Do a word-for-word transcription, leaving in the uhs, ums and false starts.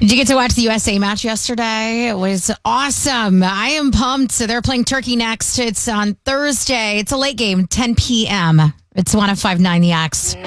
Did you get to watch the U S A match yesterday? It was awesome. I am pumped. So they're playing Turkey next. It's on Thursday. It's a late game, ten p.m. It's one oh five point nine The X.